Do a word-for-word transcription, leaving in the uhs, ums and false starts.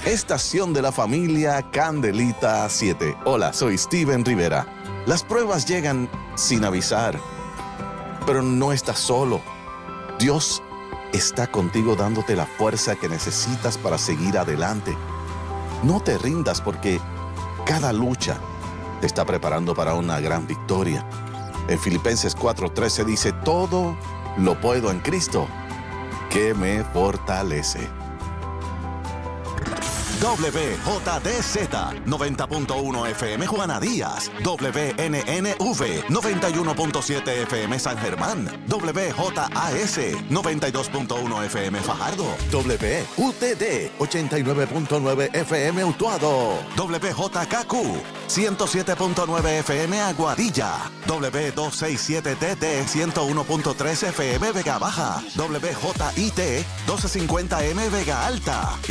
estación de la familia Candelita siete. Hola, soy Steven Rivera. Las pruebas llegan sin avisar, pero no estás solo. Dios está contigo dándote la fuerza que necesitas para seguir adelante. No te rindas porque cada lucha te está preparando para una gran victoria. En Filipenses cuatro trece dice, todo lo puedo en Cristo, que me fortalece. W J D Z noventa punto uno F M Juana Díaz, W N N V noventa y uno punto siete F M San Germán, W J A S noventa y dos punto uno F M Fajardo, W U T D ochenta y nueve punto nueve F M Utuado, W J K Q ciento siete punto nueve F M Aguadilla, W doscientos sesenta y siete T T ciento uno punto tres F M Vega Baja, W J I T doce cincuenta M Vega Alta